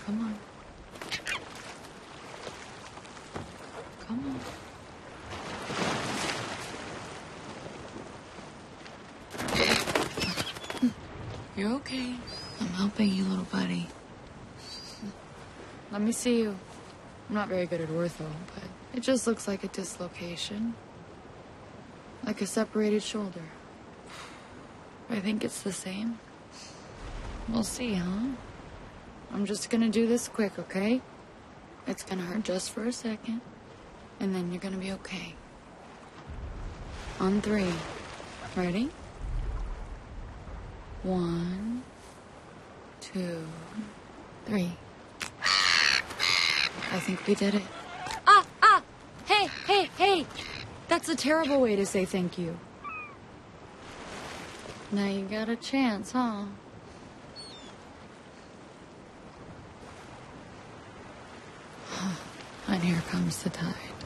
Come on. Come on. You're okay. I'm helping you, little buddy. Let me see you. I'm not very good at ortho, but it just looks like a dislocation. Like a separated shoulder. I think it's the same. We'll see, huh? I'm just gonna do this quick, okay? It's gonna hurt just for a second, and then you're gonna be okay. On 3. Ready? 1, 2, 3. I think we did it. Ah! Hey! That's a terrible way to say thank you. Now you got a chance, huh? And here comes the tide.